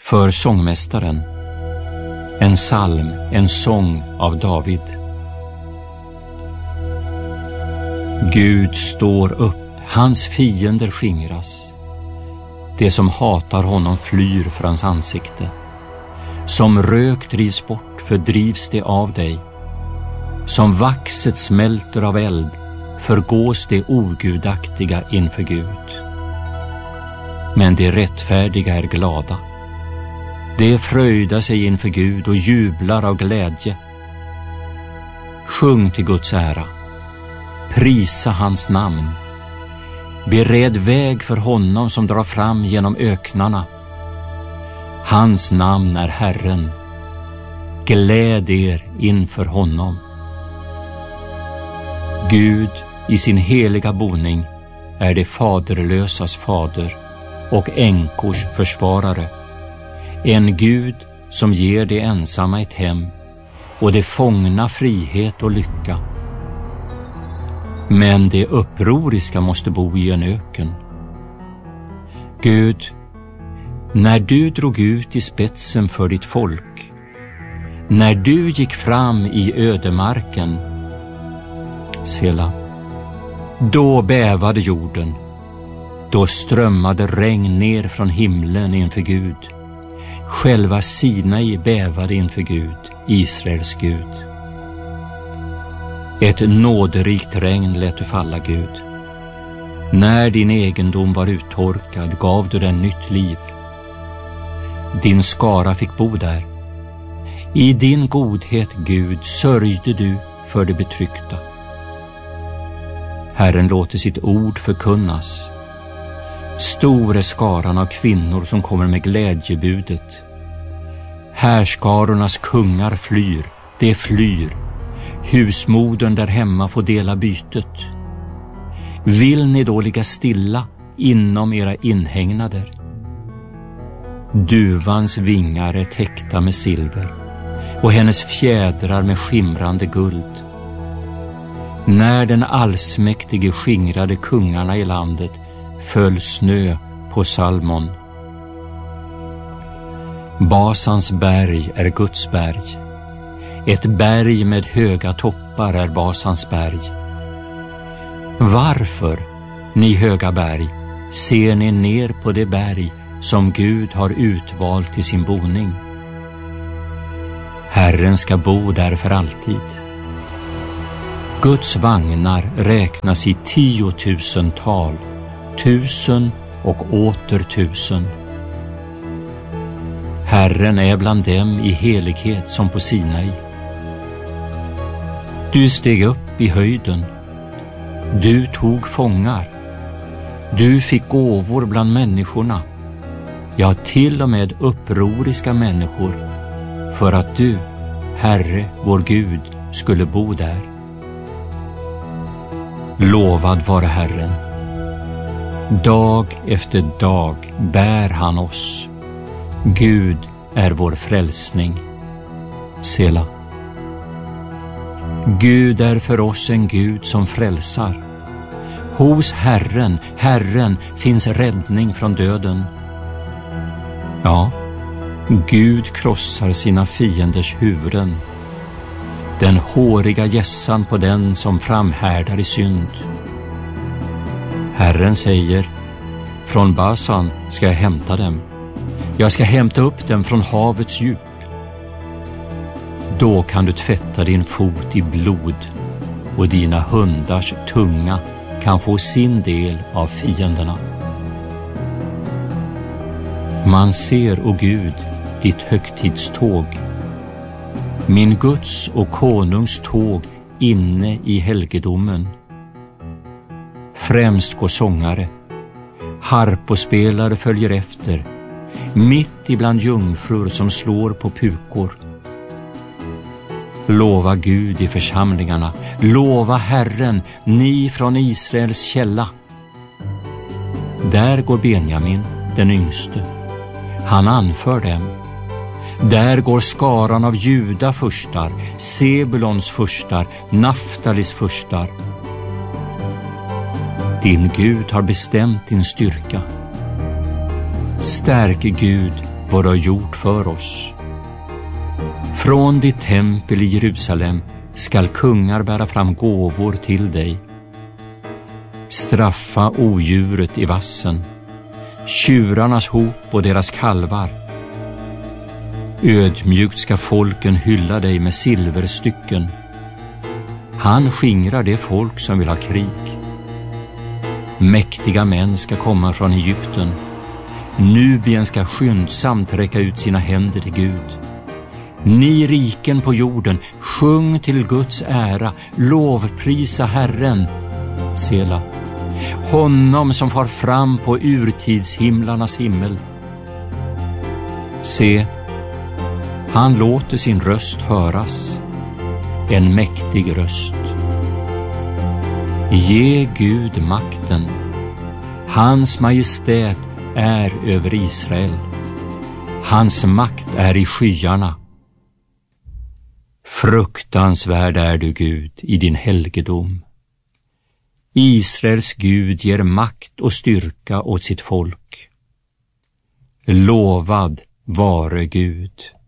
För sångmästaren, en psalm, en sång av David. Gud står upp, hans fiender skingras. Det som hatar honom flyr för hans ansikte. Som rök drivs bort, fördrivs det av dig. Som vaxet smälter av eld, förgås det ogudaktiga inför Gud. Men de rättfärdiga är glada. De fröjdar sig inför Gud och jublar av glädje. Sjung till Guds ära. Prisa hans namn. Bered väg för honom som drar fram genom öknarna. Hans namn är Herren. Gläd er inför honom. Gud i sin heliga boning är det faderlösas fader och änkors försvarare. En Gud som ger det ensamma ett hem och det fångna frihet och lycka. Men det upproriska måste bo i en öken. Gud, när du drog ut i spetsen för ditt folk, när du gick fram i ödemarken, Sela, då bävade jorden, då strömmade regn ner från himlen inför Gud. Själva Sinai bävade inför Gud, Israels Gud. Ett nåderikt regn lät du falla, Gud. När din egendom var uttorkad gav du den nytt liv. Din skara fick bo där. I din godhet, Gud, sörjde du för det betryckta. Herren låter sitt ord förkunnas. Stor är skaran av kvinnor som kommer med glädjebudet. Härskarornas kungar flyr, det flyr. Husmodern där hemma får dela bytet. Vill ni då ligga stilla inom era inhägnader? Duvans vingar är täckta med silver och hennes fjädrar med skimrande guld. När den allsmäktige skingrade kungarna i landet föll snö på Salmon. Basans berg är Guds berg. Ett berg med höga toppar är Basans berg. Varför, ni höga berg, ser ni ner på det berg som Gud har utvalt till sin boning? Herren ska bo där för alltid. Guds vagnar räknas i 10 000-tal, 1000 och åter 1000. Herren är bland dem i helighet som på Sinai. Du steg upp i höjden. Du tog fångar. Du fick gåvor bland människorna. Ja, till och med upproriska människor, för att du, Herre, vår Gud, skulle bo där. Lovad vare Herren. Dag efter dag bär han oss. Gud är vår frälsning. Sela. Gud är för oss en Gud som frälsar. Hos Herren, Herren, finns räddning från döden. Ja, Gud krossar sina fienders huvuden. Den håriga gässan på den som framhärdar i synd. Herren säger, från Basan ska jag hämta dem. Jag ska hämta upp dem från havets djup. Då kan du tvätta din fot i blod och dina hundars tunga kan få sin del av fienderna. Man ser, o Gud, ditt högtidståg, min Guds och konungs tåg inne i helgedomen. Främst går sångare, harpospelare följer efter, mitt ibland jungfrur som slår på pukor. Lova Gud i församlingarna, lova Herren, ni från Israels källa. Där går Benjamin, den yngste. Han anför dem. Där går skaran av Juda furstar, Sebulons furstar, Naftalis furstar. Din Gud har bestämt din styrka. Stärk Gud vad du har gjort för oss. Från ditt tempel i Jerusalem skall kungar bära fram gåvor till dig. Straffa odjuret i vassen, tjurarnas hop och deras kalvar. Ödmjukt ska folken hylla dig med silverstycken. Han skingrar det folk som vill ha krig. Mäktiga män ska komma från Egypten. Nubien ska skyndsamt räcka ut sina händer till Gud. Ni riken på jorden, sjung till Guds ära, lovprisa Herren, Sela. Honom som far fram på urtidshimlarnas himmel. Se, han låter sin röst höras, en mäktig röst. Ge Gud makten, hans majestät är över Israel. Hans makt är i skyarna. Fruktansvärd är du, Gud, i din helgedom. Israels Gud ger makt och styrka åt sitt folk. Lovad vare Gud.